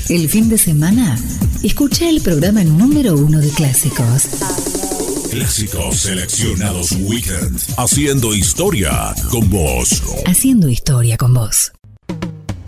El fin de semana, escucha el programa número 1 de clásicos. Clásicos seleccionados Weekend. Haciendo historia con vos. Haciendo historia con vos.